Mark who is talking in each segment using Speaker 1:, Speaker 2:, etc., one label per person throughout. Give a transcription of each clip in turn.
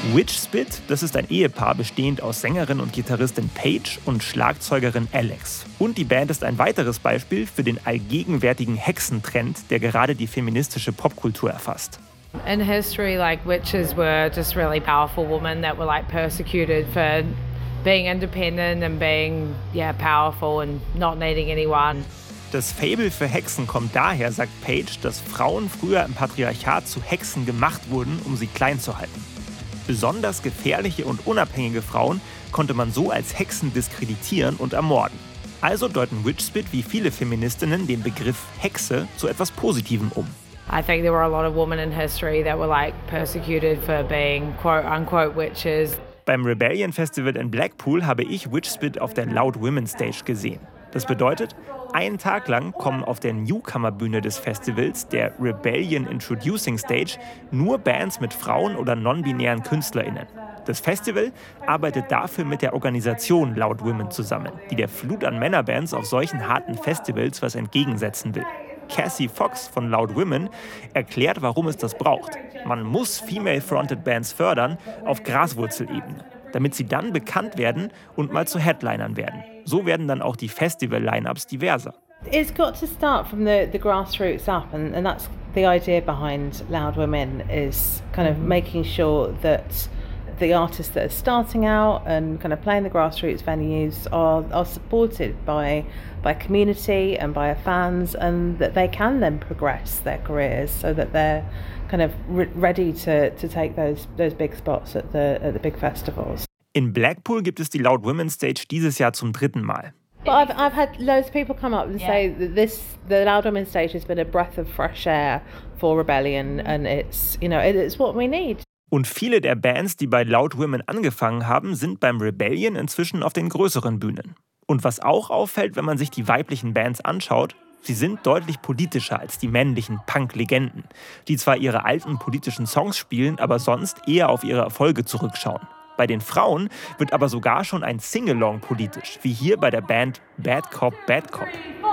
Speaker 1: Witchspit, das ist ein Ehepaar bestehend aus Sängerin und Gitarristin Paige und Schlagzeugerin Alex. Und die Band ist ein weiteres Beispiel für den allgegenwärtigen Hexentrend, der gerade die feministische Popkultur erfasst.
Speaker 2: In history, like witches were just really powerful women that were like persecuted for being independent and being powerful and not needing anyone.
Speaker 1: Das Faible für Hexen kommt daher, sagt Paige, dass Frauen früher im Patriarchat zu Hexen gemacht wurden, um sie klein zu halten. Besonders gefährliche und unabhängige Frauen konnte man so als Hexen diskreditieren und ermorden. Also deuten Witchspit wie viele Feministinnen den Begriff Hexe zu etwas Positivem um.
Speaker 2: I think there were a lot of women in history that were like persecuted for being quote-unquote witches.
Speaker 1: Beim Rebellion Festival in Blackpool habe ich Witchspit auf der Loud Women Stage gesehen. Das bedeutet, einen Tag lang kommen auf der Newcomer-Bühne des Festivals, der Rebellion Introducing Stage, nur Bands mit Frauen oder non-binären KünstlerInnen. Das Festival arbeitet dafür mit der Organisation Loud Women zusammen, die der Flut an Männerbands auf solchen harten Festivals was entgegensetzen will. Cassie Fox von Loud Women erklärt, warum es das braucht. Man muss Female-Fronted Bands fördern auf Graswurzelebene, damit sie dann bekannt werden und mal zu Headlinern werden. So werden dann auch die Festival-Line-Ups diverser.
Speaker 3: It's got to start from the grassroots up, and that's the idea behind Loud Women, is kind of making sure that the artists that are starting out and kind of playing the grassroots venues are supported by community and by fans, and that they can then progress their careers so that they're kind of ready to take those big spots at the big festivals.
Speaker 1: In Blackpool gibt es die Loud Women Stage dieses Jahr zum 3. Mal.
Speaker 3: But I've had loads of people come up and say that the Loud Women Stage has been a breath of fresh air for Rebellion, and it's what we need.
Speaker 1: Und viele der Bands, die bei Loud Women angefangen haben, sind beim Rebellion inzwischen auf den größeren Bühnen. Und was auch auffällt, wenn man sich die weiblichen Bands anschaut, sie sind deutlich politischer als die männlichen Punk-Legenden, die zwar ihre alten politischen Songs spielen, aber sonst eher auf ihre Erfolge zurückschauen. Bei den Frauen wird aber sogar schon ein Singalong politisch, wie hier bei der Band Bad Cop, Bad Cop.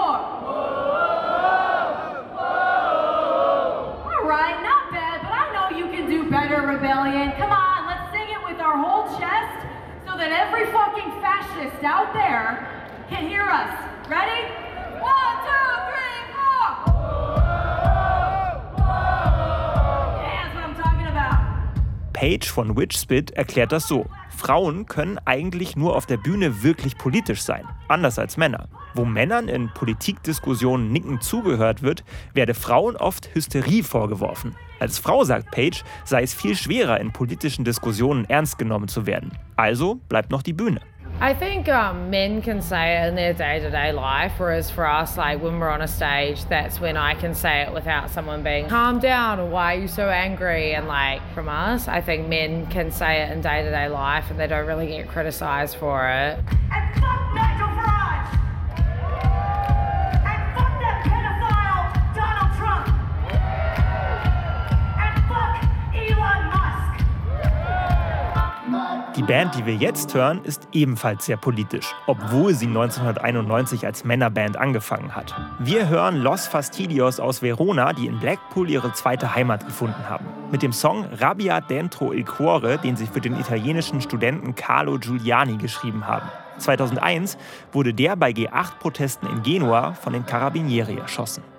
Speaker 4: Better Rebellion. Come on, let's sing it with our whole chest so that every fucking fascist out there can hear us. Ready? 1, 2, 3, 4. Yeah, that's what I'm talking about.
Speaker 1: Paige von Witchspit erklärt das so. Frauen können eigentlich nur auf der Bühne wirklich politisch sein, anders als Männer. Wo Männern in Politikdiskussionen nickend zugehört wird, werde Frauen oft Hysterie vorgeworfen. Als Frau, sagt Paige, sei es viel schwerer, in politischen Diskussionen ernst genommen zu werden. Also bleibt noch die Bühne.
Speaker 2: I think men can say it in their day-to-day life, whereas for us, like when we're on a stage, that's when I can say it without someone being, calm down, or why are you so angry? And like from us, I think men can say it in day-to-day life and they don't really get criticized for it.
Speaker 4: And fuck Nigel Farage! And fuck that pedophile Donald Trump! And fuck Elon Musk!
Speaker 1: Die Band, die wir jetzt hören, ist ebenfalls sehr politisch, obwohl sie 1991 als Männerband angefangen hat. Wir hören Los Fastidios aus Verona, die in Blackpool ihre zweite Heimat gefunden haben. Mit dem Song Rabbia dentro il cuore, den sie für den italienischen Studenten Carlo Giuliani geschrieben haben. 2001 wurde der bei G8-Protesten in Genua von den Carabinieri erschossen.